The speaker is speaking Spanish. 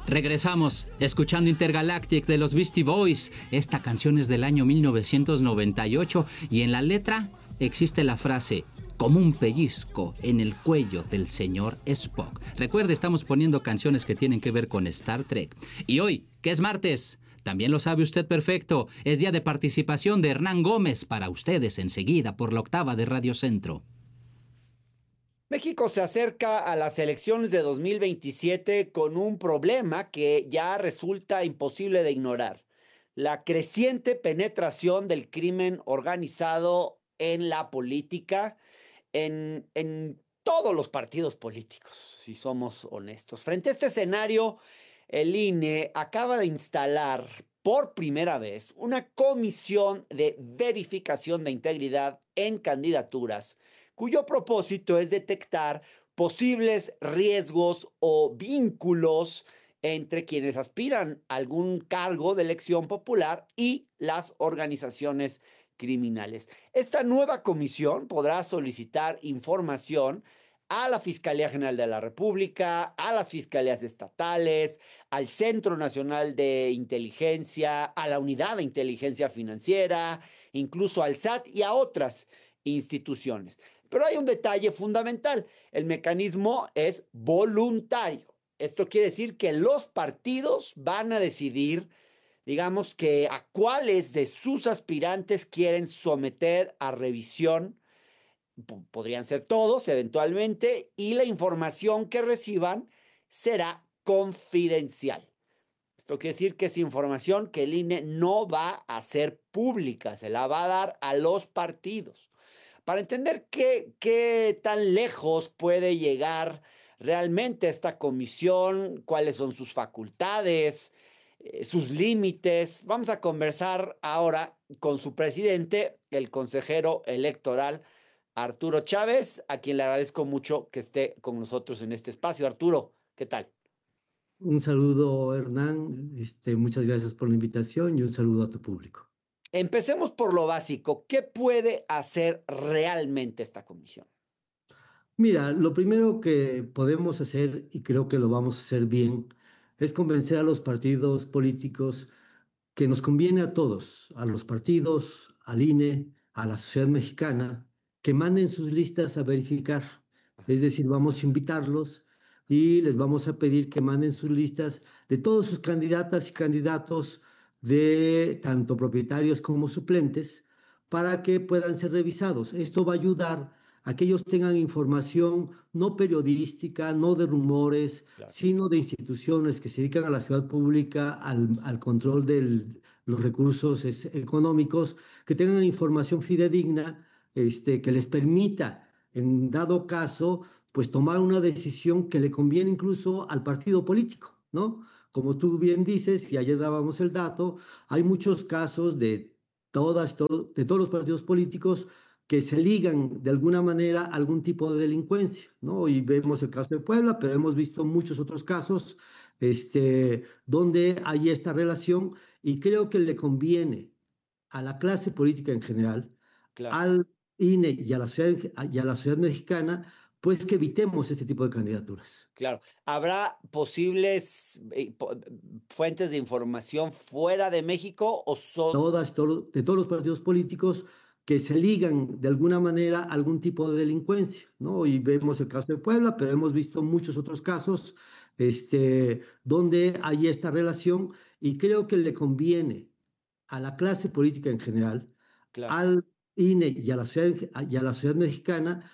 Regresamos, escuchando Intergalactic de los Beastie Boys. Esta canción es del año 1998 y en la letra existe la frase como un pellizco en el cuello del señor Spock. Recuerde, estamos poniendo canciones que tienen que ver con Star Trek. Y hoy, que es martes, también lo sabe usted perfecto, es día de participación de Hernán Gómez para ustedes enseguida por la octava de Radio Centro. México se acerca a las elecciones de 2027 con un problema que ya resulta imposible de ignorar: la creciente penetración del crimen organizado en la política, en todos los partidos políticos, si somos honestos. Frente a este escenario, el INE acaba de instalar por primera vez una comisión de verificación de integridad en candidaturas, cuyo propósito es detectar posibles riesgos o vínculos entre quienes aspiran a algún cargo de elección popular y las organizaciones criminales. Esta nueva comisión podrá solicitar información a la Fiscalía General de la República, a las fiscalías estatales, al Centro Nacional de Inteligencia, a la Unidad de Inteligencia Financiera, incluso al SAT y a otras instituciones. Pero hay un detalle fundamental: el mecanismo es voluntario. Esto quiere decir que los partidos van a decidir, digamos, que a cuáles de sus aspirantes quieren someter a revisión. Podrían ser todos eventualmente, y la información que reciban será confidencial. Esto quiere decir que es información que el INE no va a hacer pública, se la va a dar a los partidos. Para entender qué tan lejos puede llegar realmente esta comisión, cuáles son sus facultades, sus límites, vamos a conversar ahora con su presidente, el consejero electoral Arturo Chávez, a quien le agradezco mucho que esté con nosotros en este espacio. Arturo, ¿qué tal? Un saludo, Hernán. Muchas gracias por la invitación y un saludo a tu público. Empecemos por lo básico. ¿Qué puede hacer realmente esta comisión? Mira, lo primero que podemos hacer, y creo que lo vamos a hacer bien, es convencer a los partidos políticos que nos conviene a todos, a los partidos, al INE, a la sociedad mexicana, que manden sus listas a verificar. Es decir, vamos a invitarlos y les vamos a pedir que manden sus listas de todos sus candidatas y candidatos, de tanto propietarios como suplentes, para que puedan ser revisados. Esto va a ayudar a que ellos tengan información no periodística, no de rumores, Claro. sino de instituciones que se dedican a la ciudad pública, al control de los recursos económicos, que tengan información fidedigna, que les permita, en dado caso, pues tomar una decisión que le conviene incluso al partido político, ¿no? Como tú bien dices, y ayer dábamos el dato, hay muchos casos de todos los partidos políticos que se ligan de alguna manera a algún tipo de delincuencia, ¿no? Y vemos el caso de Puebla, pero hemos visto muchos otros casos, donde hay esta relación, y creo que le conviene a la clase política en general, Claro. al INE y a la sociedad mexicana, pues que evitemos este tipo de candidaturas. Claro. ¿Habrá posibles fuentes de información fuera de México o son... De todos los partidos políticos que se ligan de alguna manera a algún tipo de delincuencia, ¿no? Y vemos el caso de Puebla, pero hemos visto muchos otros casos, donde hay esta relación, y creo que le conviene a la clase política en general, Claro. al INE y a la sociedad mexicana,